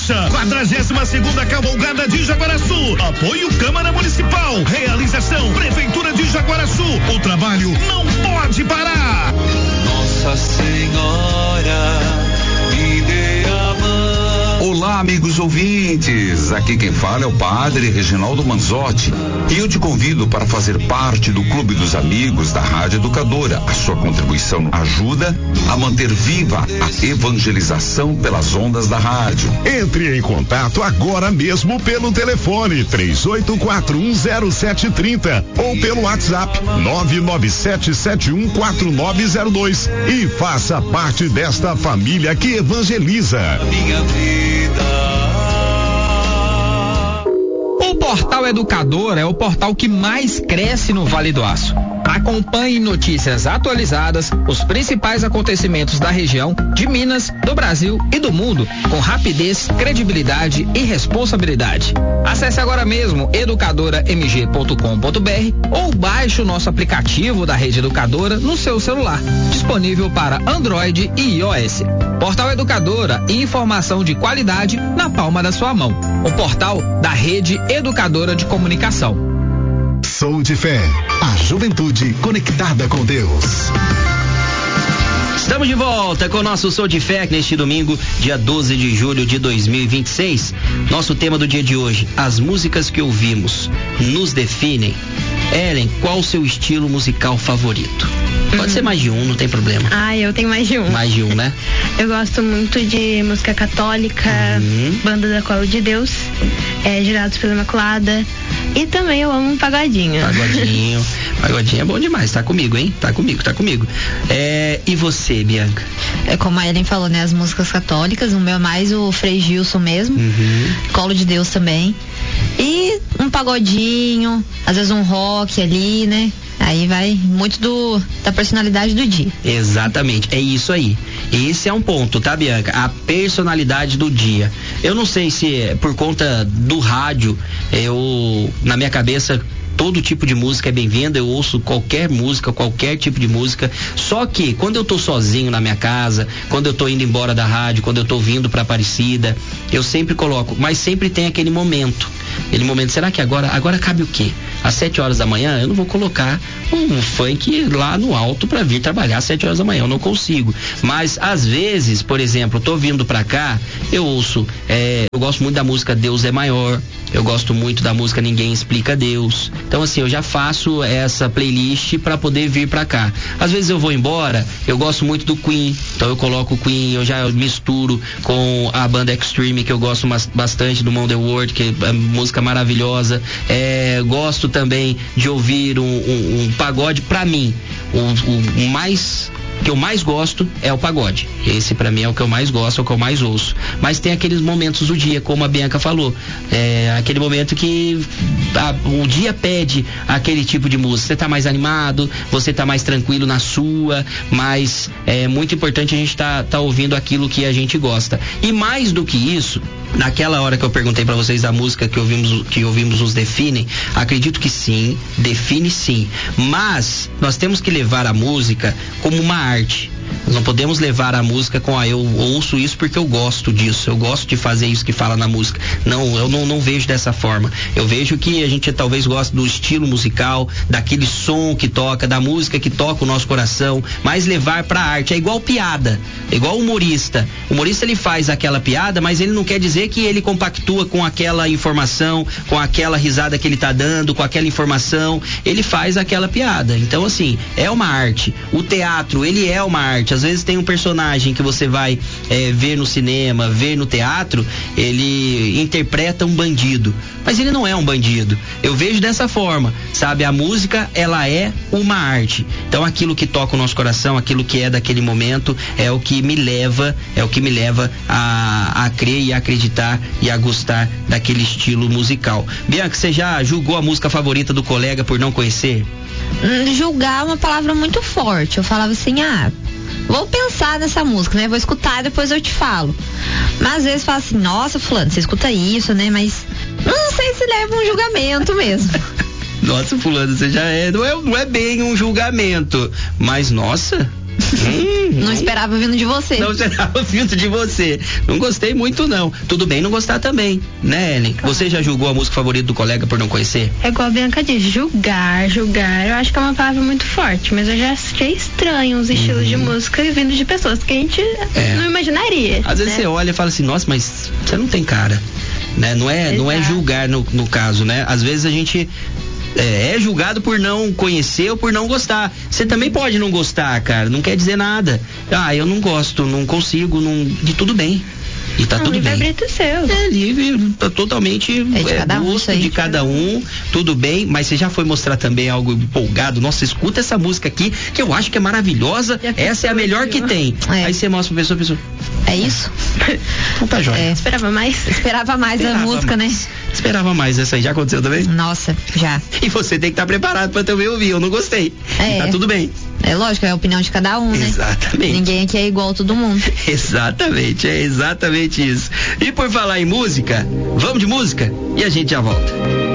marcha. 42ª Cavalgada de Jaguaraçu. Apoio Câmara Municipal. Realização Prefeitura de Jaguaraçu. O trabalho não pode parar. Nossa Senhora, me dê a mão. Olá, amigos ouvintes. Aqui quem fala é o Padre Reginaldo Manzotti. E eu te convido para fazer parte do Clube dos Amigos da Rádio Educadora. A sua contribuição ajuda a manter viva a evangelização pelas ondas da rádio. Entre em contato agora mesmo pelo telefone 38410730 ou pelo WhatsApp 997714902 e faça parte desta família que evangeliza. Minha vida. O Portal Educadora é o portal que mais cresce no Vale do Aço. Acompanhe notícias atualizadas, os principais acontecimentos da região, de Minas, do Brasil e do mundo, com rapidez, credibilidade e responsabilidade. Acesse agora mesmo educadoramg.com.br ou baixe o nosso aplicativo da Rede Educadora no seu celular, disponível para Android e iOS. Portal Educadora, informação de qualidade na palma da sua mão. O portal da Rede Educadora de Comunicação. Sou de Fé, a juventude conectada com Deus. Estamos de volta com o nosso Sou de Fé neste domingo, dia 12 de julho de 2026. Nosso tema do dia de hoje: as músicas que ouvimos nos definem. Ellen, qual o seu estilo musical favorito? Pode ser mais de um, não tem problema. Eu tenho mais de um. Mais de um, né? Eu gosto muito de música católica, Banda da Cola de Deus, Girados pela Imaculada, e também eu amo um pagodinho. Pagodinho é bom demais, tá comigo, hein? Tá comigo. E você, Bianca? É como a Ellen falou, né? As músicas católicas, o meu é mais o Frei Gilson mesmo, Colo de Deus também, e um pagodinho, às vezes um rock ali, né? Aí vai muito da personalidade do dia. Exatamente, é isso aí. Esse é um ponto, tá, Bianca? A personalidade do dia. Eu não sei se é por conta do rádio, na minha cabeça, todo tipo de música é bem-vinda, eu ouço qualquer música, qualquer tipo de música, só que quando eu tô sozinho na minha casa, quando eu tô indo embora da rádio, quando eu tô vindo pra Aparecida, eu sempre coloco, mas sempre tem aquele momento, será que agora cabe o quê? Às 7 horas da manhã, eu não vou colocar um funk lá no alto pra vir trabalhar às 7 horas da manhã, eu não consigo. Mas às vezes, por exemplo, eu tô vindo pra cá, eu ouço, eu gosto muito da música Deus é Maior, eu gosto muito da música Ninguém Explica Deus. Então assim, eu já faço essa playlist pra poder vir pra cá. Às vezes eu vou embora, eu gosto muito do Queen, então eu coloco o Queen, eu já misturo com a banda Extreme, que eu gosto bastante, do Mount the World, que é música maravilhosa. Gosto também de ouvir um pagode. Pra mim, o mais que eu mais gosto é o pagode. Esse pra mim é o que eu mais gosto, é o que eu mais ouço. Mas tem aqueles momentos do dia, como a Bianca falou, aquele momento que o dia pede aquele tipo de música. Você tá mais animado, você tá mais tranquilo na sua, mas é muito importante a gente tá ouvindo aquilo que a gente gosta. E mais do que isso, naquela hora que eu perguntei pra vocês da música que ouvimos nos definem, acredito que sim, define sim, mas nós temos que levar a música como uma arte. Nós não podemos levar a música com eu ouço isso porque eu gosto disso, eu gosto de fazer isso que fala na música. Não, eu não vejo dessa forma. Eu vejo que a gente talvez goste do estilo musical, daquele som que toca, da música que toca o nosso coração, mas levar pra arte. É igual piada, é igual humorista. O humorista, ele faz aquela piada, mas ele não quer dizer que ele compactua com aquela informação, com aquela risada que ele tá dando, com aquela informação. Ele faz aquela piada. Então assim, é uma arte. O teatro, ele é uma arte. Às vezes tem um personagem que você vai ver no cinema, ver no teatro, ele interpreta um bandido, mas ele não é um bandido. Eu vejo dessa forma, sabe? A música, ela é uma arte. Então aquilo que toca o nosso coração, aquilo que é daquele momento, é o que me leva a crer e a acreditar e a gostar daquele estilo musical. Bianca, você já julgou a música favorita do colega por não conhecer? Julgar é uma palavra muito forte. Eu falava assim, vou pensar nessa música, né? Vou escutar e depois eu te falo. Mas às vezes fala assim, nossa, fulano, você escuta isso, né? Mas não sei se leva um julgamento mesmo. Nossa, fulano, você já não é bem um julgamento. Mas, nossa, Não esperava vindo de você. Não esperava vindo de você. Não gostei muito, não. Tudo bem não gostar também, né, Ellen? Claro. Você já julgou a música favorita do colega por não conhecer? É igual a Bianca diz, julgar. Eu acho que é uma palavra muito forte, mas eu já achei estranho os estilos de música vindo de pessoas que a gente não imaginaria. Às vezes você olha e fala assim, nossa, mas você não tem cara, né? Não é julgar no caso, né? Às vezes a gente é julgado por não conhecer ou por não gostar. Você também pode não gostar, cara, não quer dizer nada. Eu não gosto, não consigo, e tudo bem. E tá tudo bem. Livre seu. É livre, tá totalmente gosto de cada um, tudo bem, mas você já foi mostrar também algo empolgado, nossa, escuta essa música aqui, que eu acho que é maravilhosa, essa é a melhor que tem. Aí você mostra pra pessoa. É isso? Então tá jóia. Esperava mais a música, né? Esperava mais, essa aí já aconteceu também? Nossa, já. E você tem que estar preparado pra também ouvir, eu não gostei. Tá tudo bem. É lógico, é a opinião de cada um, né? Exatamente. Ninguém aqui é igual a todo mundo. Exatamente, é exatamente isso. E por falar em música, vamos de música e a gente já volta.